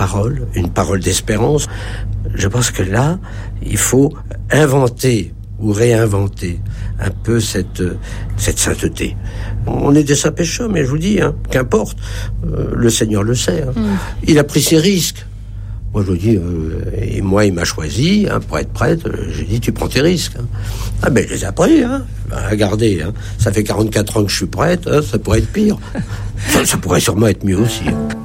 parole d'espérance. Je pense que là, il faut inventer ou réinventer un peu cette sainteté. On est des saints pécheurs, mais je vous dis, qu'importe, le Seigneur le sait. Il a pris ses risques. Moi, je vous dis, et moi, il m'a choisi pour être prêtre. J'ai dit, tu prends tes risques. Ah ben, je les ai pris. Regardez, ça fait 44 ans que je suis prêtre. Ça pourrait être pire. Ça pourrait sûrement être mieux aussi.